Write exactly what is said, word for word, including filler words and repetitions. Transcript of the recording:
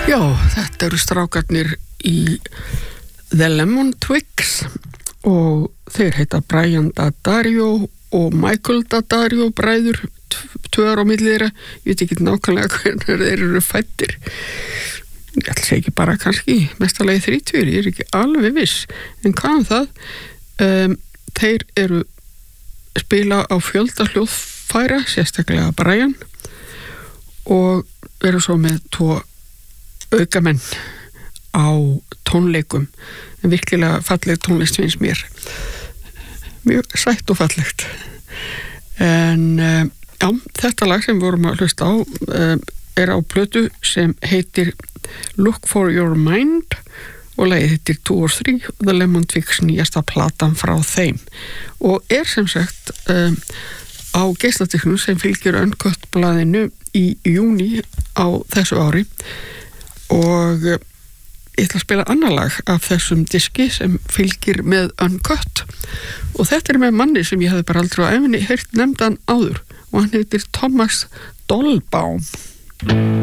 Já, þetta eru strákarnir í The Lemon Twigs og þeir heita Brian Daddario og Michael Daddario bræður, tvöar á milli þeirra. Ég veit ekki nákvæmlega hvernig þeir eru fæddir. Ég ætla að segja ekki bara kannski mestalagi þrítugir, ég er ekki alveg viss. En hvað um það? Um, þeir eru spila á fjölda hljóðfæra, sérstaklega Brian, og eru svo með tvo aukamenn á tónleikum, en virkilega falleg tónlist finnst mér, mjög sætt og fallegt. En um, já, þetta lag sem við vorum að hlusta á um, er á plötu sem heitir Look for Your Mind og lagið heitir Two or Three, The Lemon Twigs, nýjasta platan frá þeim, og er sem sagt um, á geisladisknum sem fylgir Uncut blaðinu í júní á þessu ári, og ég ætla að spila annar lag af þessum diski sem fylgir með Uncut, og þetta er með manni sem ég hefði bara aldrei á ævinni heyrt nefndan áður, og hann heitir Thomas Dolbaum.